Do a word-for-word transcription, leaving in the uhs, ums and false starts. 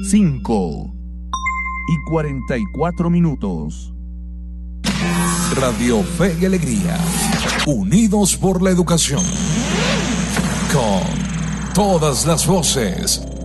cinco y cuarenta y cuatro minutos. Radio Fe y Alegría, unidos por la educación. Con todas las voces.